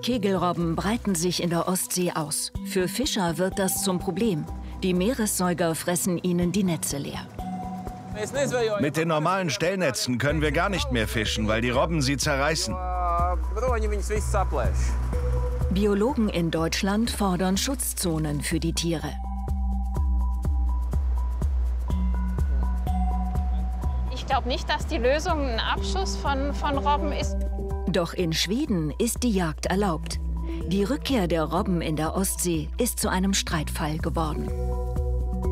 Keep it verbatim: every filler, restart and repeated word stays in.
Kegelrobben breiten sich in der Ostsee aus. Für Fischer wird das zum Problem. Die Meeressäuger fressen ihnen die Netze leer. Mit den normalen Stellnetzen können wir gar nicht mehr fischen, weil die Robben sie zerreißen. Biologen in Deutschland fordern Schutzzonen für die Tiere. Ich glaube nicht, dass die Lösung ein Abschuss von, von Robben ist. Doch in Schweden ist die Jagd erlaubt. Die Rückkehr der Robben in der Ostsee ist zu einem Streitfall geworden.